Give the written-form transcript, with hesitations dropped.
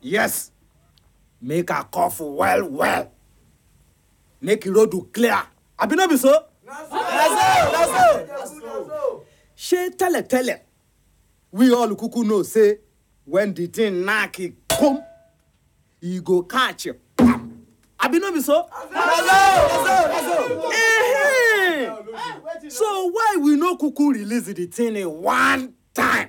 Yes. Make a cough well. Make the road clear. Abi no be so? That's She tell. We all kuku know say when the thing knack it come, he go catch you. Abi no be so? So why we no kuku release the thing in one time?